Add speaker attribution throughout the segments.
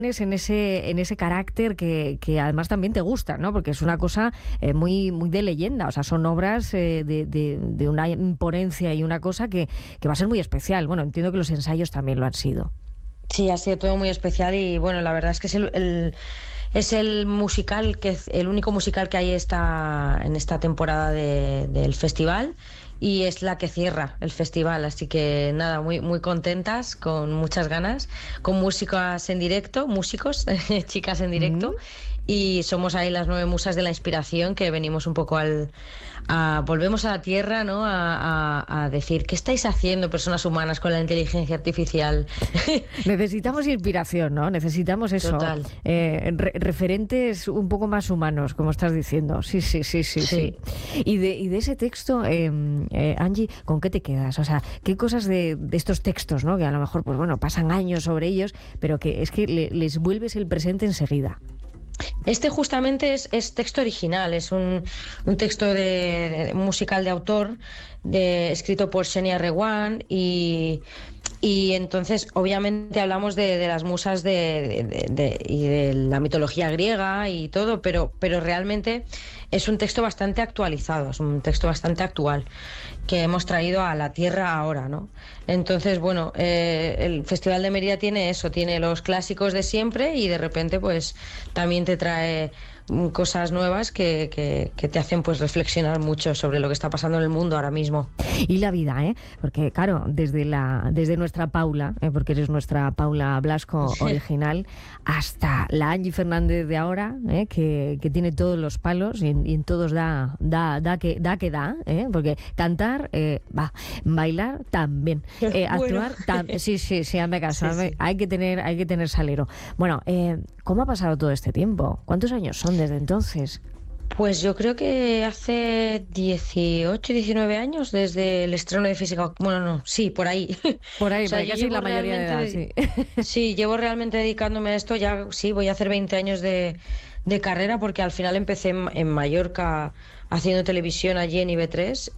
Speaker 1: en ese carácter que además también te gusta, ¿no? Porque es una cosa muy, muy de leyenda, o sea, son obras de una imponencia y una cosa que va a ser muy especial. Bueno, entiendo que los ensayos también lo han sido.
Speaker 2: Sí, ha sido todo muy especial y bueno, la verdad es que es el musical, el único musical que hay en esta temporada del festival y es la que cierra el festival, así que nada, muy, muy contentas, con muchas ganas, con músicas en directo, músicos, chicas en
Speaker 1: Mm.
Speaker 2: directo y somos ahí las 9 musas de la inspiración que venimos un poco volvemos a la tierra, ¿no? A decir, ¿qué estáis haciendo personas humanas con la inteligencia artificial?
Speaker 1: Necesitamos inspiración, ¿no? Necesitamos eso,
Speaker 2: Total,
Speaker 1: referentes un poco más humanos, como estás diciendo. Sí, sí, sí, sí, sí.
Speaker 2: sí.
Speaker 1: Y de ese texto, Angie, ¿con qué te quedas? O sea, ¿qué cosas de estos textos, ¿no? Que a lo mejor, pues bueno, pasan años sobre ellos, pero que es que les vuelves el presente enseguida.
Speaker 2: Este justamente es texto original, es un texto de musical de autor, escrito por Xenia Reguant y entonces obviamente hablamos de las musas y de la mitología griega y todo, pero realmente es un texto bastante actualizado, es un texto bastante actual que hemos traído a la tierra ahora, ¿no? Entonces, bueno, el Festival de Mérida tiene eso, tiene los clásicos de siempre y de repente pues también te trae cosas nuevas que te hacen pues reflexionar mucho sobre lo que está pasando en el mundo ahora mismo.
Speaker 1: Y la vida, ¿eh? Porque claro, desde nuestra Paula, porque eres nuestra Paula Blasco original, hasta la Angie Fernández de ahora, que tiene todos los palos y en todos da, porque cantar, va, bailar también,
Speaker 2: Bueno,
Speaker 1: actuar, sí, sí, sí, hazme caso,
Speaker 2: sí, sí.
Speaker 1: hay que tener salero. Bueno, ¿cómo ha pasado todo este tiempo? ¿Cuántos años son desde entonces?
Speaker 2: Pues yo creo que hace 18, 19 años desde el estreno de Física. Bueno, no, sí, O
Speaker 1: Por
Speaker 2: sea,
Speaker 1: ahí
Speaker 2: yo
Speaker 1: casi
Speaker 2: llevo
Speaker 1: la mayoría de
Speaker 2: realmente,
Speaker 1: edad, sí.
Speaker 2: sí, llevo realmente dedicándome a esto. Ya, sí, voy a hacer 20 años de carrera porque al final empecé en Mallorca haciendo televisión allí en IB3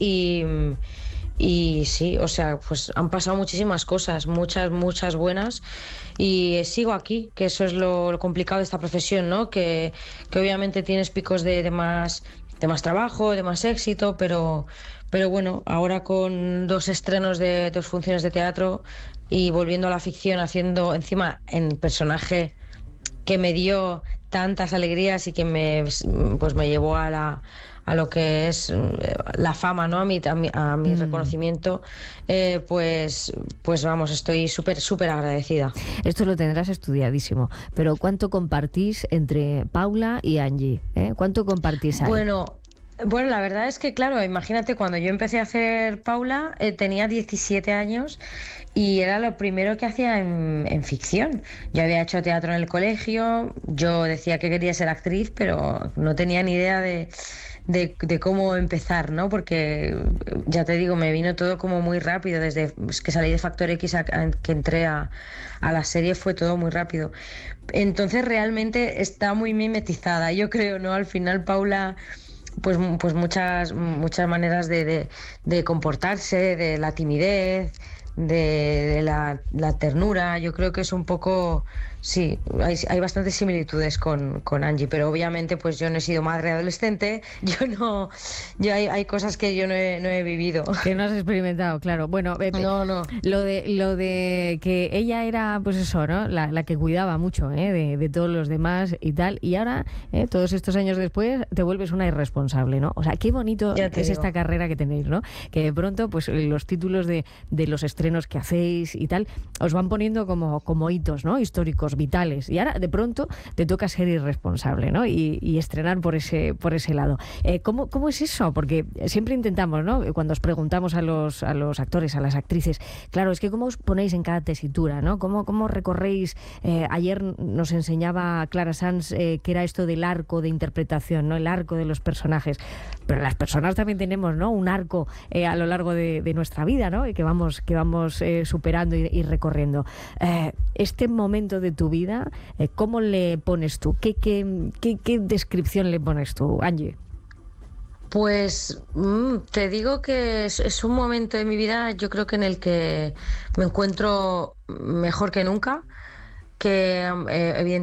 Speaker 2: y sí, o sea, pues han pasado muchísimas cosas, muchas, muchas buenas y sigo aquí, que eso es lo complicado de esta profesión, ¿no? Que obviamente tienes picos de más trabajo, de más éxito, pero bueno, ahora con 2 estrenos de 2 funciones de teatro y volviendo a la ficción, haciendo encima en personaje que me dio tantas alegrías y que pues me llevó a lo que es la fama, ¿no? A mi
Speaker 1: Mm.
Speaker 2: reconocimiento, pues vamos, estoy súper, súper agradecida.
Speaker 1: Esto lo tendrás estudiadísimo, pero ¿cuánto compartís entre Paula y Angie? ¿Cuánto compartís ahí?
Speaker 2: Bueno, bueno, la verdad es que, claro, imagínate, cuando yo empecé a hacer Paula, tenía 17 años y era lo primero que hacía en ficción. Yo había hecho teatro en el colegio, yo decía que quería ser actriz, pero no tenía ni idea de cómo empezar, ¿no? Porque, ya te digo, me vino todo como muy rápido, desde pues, que salí de Factor X que entré a la serie fue todo muy rápido. Entonces realmente está muy mimetizada, yo creo, ¿no? Al final Paula pues muchas, muchas maneras de comportarse, de la timidez, de la ternura. Yo creo que es un poco, sí, hay bastantes similitudes con Angie, pero obviamente pues yo no he sido madre adolescente, hay cosas que yo no he vivido.
Speaker 1: Que no has experimentado, claro. Bueno,
Speaker 2: No, no.
Speaker 1: lo de que ella era, pues eso, ¿no? La que cuidaba mucho, de todos los demás y tal. Y ahora, todos estos años después, te vuelves una irresponsable, ¿no? O sea, qué bonito
Speaker 2: Ya te
Speaker 1: es esta
Speaker 2: digo.
Speaker 1: carrera que tenéis, ¿no? Que de pronto, pues los títulos de los estrenos que hacéis y tal, os van poniendo como hitos, ¿no? Históricos, vitales. Y ahora, de pronto, te toca ser irresponsable, ¿no? Y estrenar por ese lado. ¿Cómo es eso? Porque siempre intentamos, ¿no? Cuando os preguntamos a los actores, a las actrices, claro, es que cómo os ponéis en cada tesitura, ¿no? ¿Cómo recorréis? Ayer nos enseñaba Clara Sanz que era esto del arco de interpretación, ¿no? El arco de los personajes. Pero las personas también tenemos, ¿no? Un arco a lo largo de nuestra vida, ¿no? Y que vamos superando y recorriendo. Este momento de tu vida, ¿cómo le pones tú? ¿Qué descripción le pones tú, Angie?
Speaker 2: Pues te digo que es un momento de mi vida, yo creo que en el que me encuentro mejor que nunca, que evidentemente